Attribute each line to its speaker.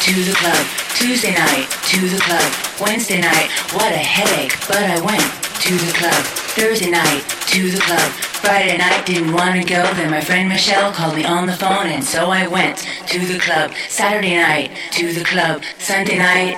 Speaker 1: to the club. Tuesday night, to the club. Wednesday night, what a headache, but I went to the club. Thursday night, to the club. Friday night, didn't want to go, then my friend Michelle called me on the phone, and so I went to the club. Saturday night, to the club. Sunday night,